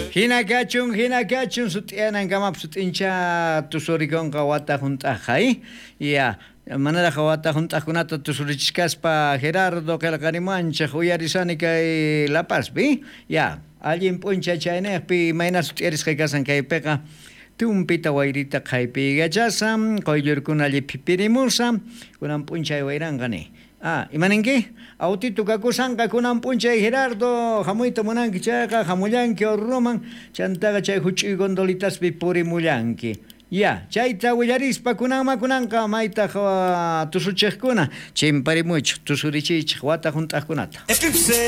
Hina kachun sutianan kamap sutincha tusurikon kawata juntajai. Ya. Manera jawata juntakunata tusurichkaspa Gerardo Calcarimancha Juyarizani kay La Paz, bi? Ya. Alguien puncha chaynejpi mayna sutieris kaykasan kaypeka. Tumpita wayrita kaypi gachasam, koyllurkuna alli pipirimusa, kunan punchay wayrangani. Imanenki? Autito kakusanka kunan punchay Gerardo, jamuita munanki chayqa, jamullanki orroman, chantaga chay huchuy gondolitaspi purimullanki. Ya, chayta willarispa kunanka mayta tusuchiqkuna, chimparimuch, tusurichich, wata juntaqkunata.